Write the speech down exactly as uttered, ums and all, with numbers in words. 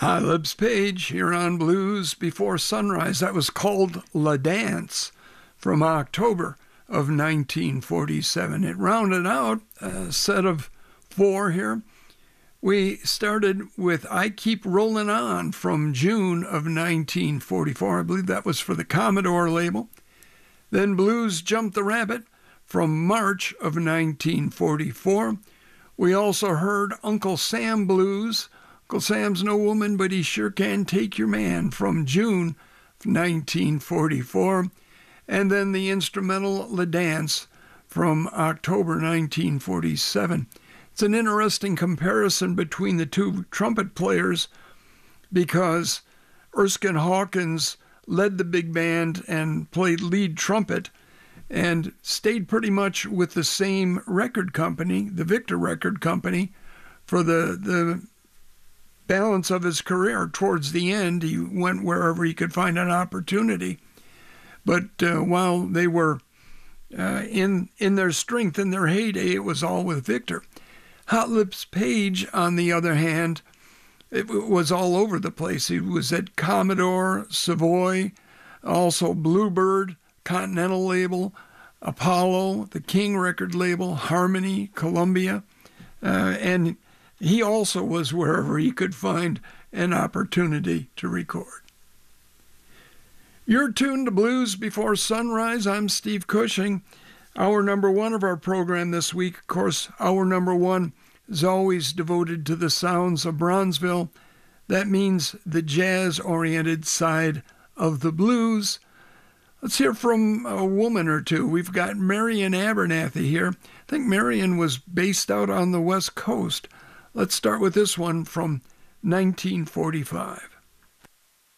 High Lips Page here on Blues Before Sunrise. That was called La Dance from October of nineteen forty-seven. It rounded out a set of four here. We started with I Keep Rollin' On from June of nineteen forty-four. I believe that was for the Commodore label. Then Blues Jump the Rabbit from March of nineteen forty-four. We also heard Uncle Sam Blues. Uncle Sam's no woman, but he sure can take your man from June of nineteen forty-four. And then the instrumental La Dance from October nineteen forty-seven. It's an interesting comparison between the two trumpet players because Erskine Hawkins led the big band and played lead trumpet and stayed pretty much with the same record company, the Victor Record Company, for the, the balance of his career. Towards the end, he went wherever he could find an opportunity. But uh, while they were uh, in in their strength, in their heyday, it was all with Victor. Hot Lips Page, on the other hand, it was all over the place. He was at Commodore, Savoy, also Bluebird, Continental label, Apollo, the King record label, Harmony, Columbia, uh, and he also was wherever he could find an opportunity to record. You're tuned to Blues Before Sunrise. I'm Steve Cushing. Hour number one of our program this week, of course, hour number one is always devoted to the sounds of Bronzeville. That means the jazz-oriented side of the blues. Let's hear from a woman or two. We've got Marian Abernathy here. I think Marian was based out on the West Coast. Let's start with this one from nineteen forty-five.